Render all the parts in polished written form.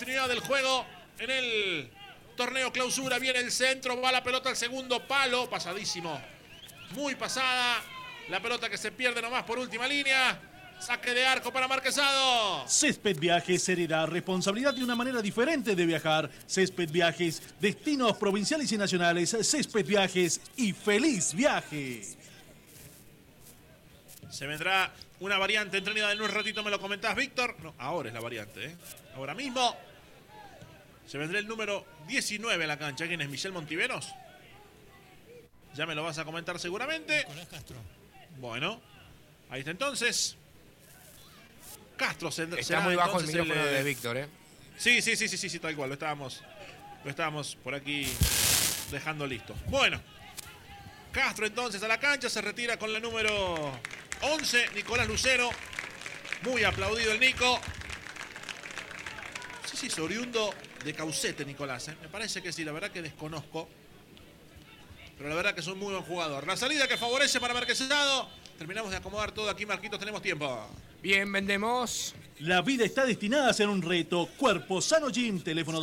continuidad del juego en el torneo clausura. Viene el centro, va la pelota al segundo palo, pasadísimo, muy pasada. La pelota que se pierde nomás por última línea. Saque de arco para Marquesado. Césped Viajes hereda responsabilidad de una manera diferente de viajar. Césped Viajes, destinos provinciales y nacionales. Césped Viajes y feliz viaje. Se vendrá una variante en Trinidad en un ratito, me lo comentás, Víctor. No, ahora es la variante, ¿eh? Ahora mismo. Se vendrá el número 19 en la cancha. ¿Quién es? ¿Michel Montiveros? Ya me lo vas a comentar seguramente. Nicolás Castro. Bueno, ahí está entonces. Castro está muy bajo el micrófono de Víctor, ¿eh? Sí, tal cual. Lo estábamos por aquí dejando listo. Bueno, Castro entonces a la cancha. Se retira con la número 11, Nicolás Lucero. Muy aplaudido el Nico. No sé si es oriundo de Caucete, Nicolás, ¿eh? Me parece que sí, la verdad que desconozco. Pero la verdad que es un muy buen jugador. La salida que favorece para Marquesado. Terminamos de acomodar todo aquí, Marquitos, tenemos tiempo. Bien, vendemos. La vida está destinada a ser un reto. Cuerpo Sano Gym, teléfono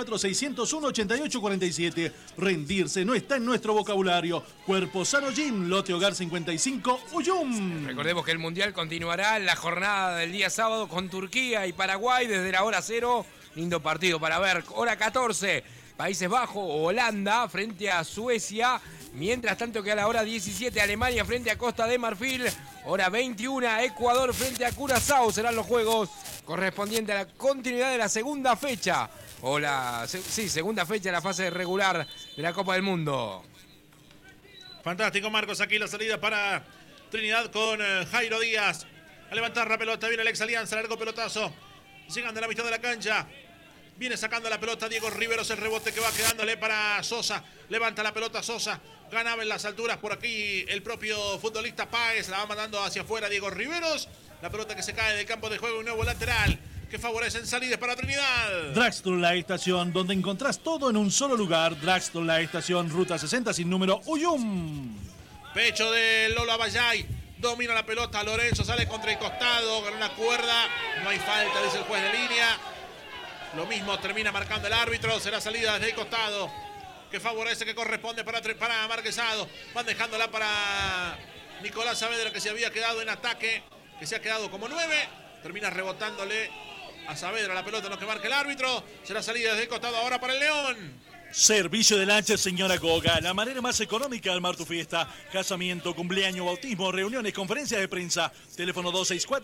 264-601-8847. Rendirse no está en nuestro vocabulario. Cuerpo Sano Gym, Lote Hogar 55, Uyum. Recordemos que el Mundial continuará en la jornada del día sábado con Turquía y Paraguay desde la hora 0. Lindo partido para ver. Hora 14, Países Bajos, Holanda frente a Suecia. Mientras tanto que a la hora 17, Alemania frente a Costa de Marfil. Hora 21, Ecuador frente a Curazao. Serán los juegos correspondientes a la continuidad de la segunda fecha. Segunda fecha de la fase regular de la Copa del Mundo. Fantástico, Marcos. Aquí la salida para Trinidad con Jairo Díaz. A levantar la pelota, viene el ex Alianza, largo pelotazo. Llegan de la mitad de la cancha. Viene sacando la pelota Diego Riveros, el rebote que va quedándole para Sosa. Levanta la pelota Sosa. Ganaba en las alturas por aquí el propio futbolista Páez. La va mandando hacia afuera Diego Riveros. La pelota que se cae del campo de juego. Un nuevo lateral que favorecen salidas para Trinidad. Dragstore La Estación, donde encontrás todo en un solo lugar. Dragstore La Estación, ruta 60 sin número, Uyum. Pecho de Lolo Abayay. Domina la pelota Lorenzo. Sale contra el costado. Ganó una cuerda. No hay falta, dice el juez de línea. Lo mismo termina marcando el árbitro. Será salida desde el costado que favorece, que corresponde para Marquesado. Van dejándola para Nicolás Saavedra, que se había quedado en ataque, que se ha quedado como 9. Termina rebotándole a Saavedra la pelota, no que marca el árbitro. Será salida desde el costado ahora para el León. Servicio de lancha, señora Goga. La manera más económica de armar tu fiesta. Casamiento, cumpleaños, bautismo, reuniones, conferencias de prensa. Teléfono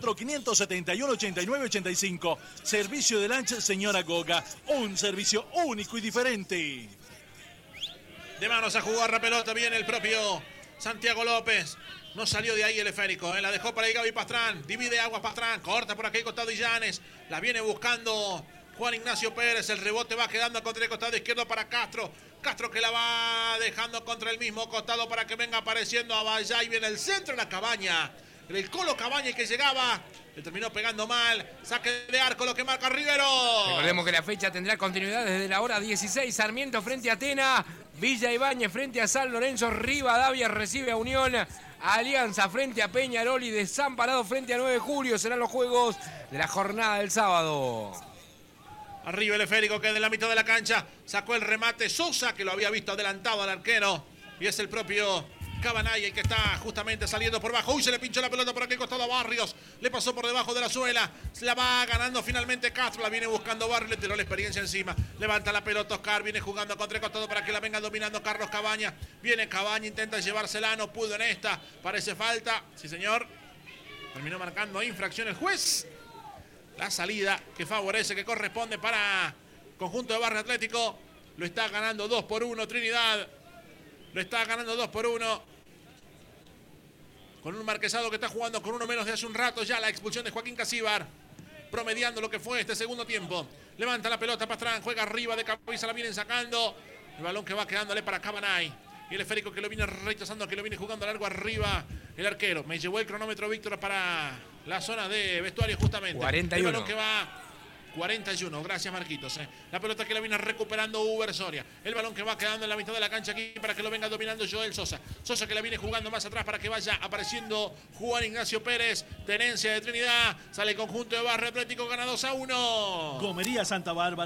264-571-8985. Servicio de lancha, señora Goga. Un servicio único y diferente. De manos a jugar la pelota. Viene el propio Santiago López. No salió de ahí el esférico. La dejó para ahí Gaby Pastrán. Divide aguas Pastrán. Corta por aquí costado Illanes. La viene buscando Juan Ignacio Pérez. El rebote va quedando contra el costado izquierdo para Castro. Castro que la va dejando contra el mismo costado para que venga apareciendo a Bayay. Viene el centro de la Cabaña. El Colo Cabaña que llegaba. Le terminó pegando mal. Saque de arco lo que marca Rivero. Recordemos que la fecha tendrá continuidad desde la hora 16. Sarmiento frente a Atena. Villa Ibáñez frente a San Lorenzo. Rivadavia recibe a Unión. Alianza frente a Peñarol y Desamparado frente a 9 de julio. Serán los juegos de la jornada del sábado. Arriba el esférico que de la mitad de la cancha sacó el remate Sosa, que lo había visto adelantado al arquero. Y es el propio Cabanay el que está justamente saliendo por bajo. Uy, se le pinchó la pelota por aquel costado a Barrios. Le pasó por debajo de la suela. Se la va ganando finalmente Castro. La viene buscando Barrios. Le tiró la experiencia encima. Levanta la pelota Oscar. Viene jugando contra el costado para que la venga dominando Carlos Cabaña. Viene Cabaña, intenta llevársela. No pudo en esta. Parece falta. Sí, señor. Terminó marcando infracción el juez. La salida que favorece, que corresponde para conjunto de Barrio Atlético. Lo está ganando 2-1 Trinidad. Lo está ganando 2-1. Con un Marquesado que está jugando con uno menos de hace un rato. Ya la expulsión de Joaquín Casíbar. Promediando lo que fue este segundo tiempo. Levanta la pelota Pastrán. Juega arriba de cabeza. La vienen sacando. El balón que va quedándole para Cabanay. Y el esférico que lo viene rechazando, que lo viene jugando largo arriba el arquero. Me llevó el cronómetro Víctor para la zona de vestuario justamente. 41. El balón que va 41, gracias Marquitos. La pelota que la viene recuperando Uber Soria. El balón que va quedando en la mitad de la cancha aquí para que lo venga dominando Joel Sosa. Sosa que la viene jugando más atrás para que vaya apareciendo Juan Ignacio Pérez. Tenencia de Trinidad. Sale el conjunto de Barrio Atlético, gana 2-1. Gomería Santa Bárbara.